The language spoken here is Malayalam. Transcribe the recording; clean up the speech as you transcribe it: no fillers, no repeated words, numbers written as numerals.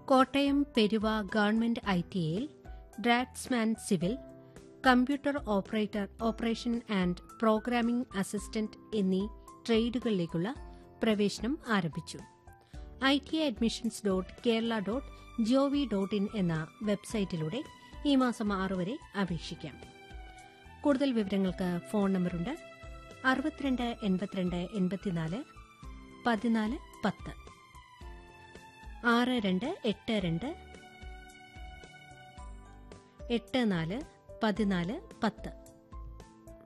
Kottayam Peruva government ITIയിൽ draughtsman civil, computer operation and programming assistant എന്നീ ട്രേഡുകളിലേക്കുള്ള പ്രവേശനം ആരംഭിച്ചു. iti.admissions.kerala.gov.in എന്ന വെബ്സൈറ്റിലൂടെ ഈ മാസം 6 വരെ അപേക്ഷിക്കാം. കൂടുതൽ വിവരങ്ങൾക്ക് ഫോൺ നമ്പറുണ്ട്: 62 82 84 14 10, 6282 84 14 10.